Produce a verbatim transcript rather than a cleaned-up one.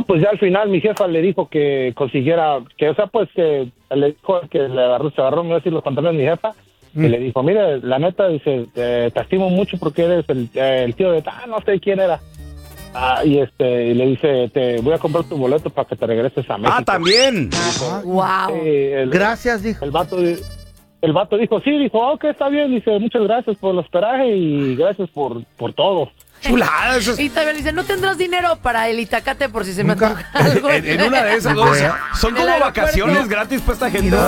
pues ya al final mi jefa le dijo que consiguiera, que o sea, pues que le dijo que le agarró, se agarró, me iba a decir los pantalones de mi jefa, mm. y le dijo, mire, la neta, dice, te, te estimo mucho porque eres el, el tío de, ah, no sé quién era. Ah, y este, y le dice, te voy a comprar tu boleto para que te regreses a México. Ah, también. Ah, wow. Sí, el, gracias, dijo. El vato, el vato dijo, sí, dijo, ok, está bien, dice, muchas gracias por el hospedaje y gracias por, por todo. Chulada, eso es... Y también dice, ¿no tendrás dinero para el Itacate por si se me Nunca. antoja algo? En, en una de esas, güey, son como vacaciones gratis para esta gente. No,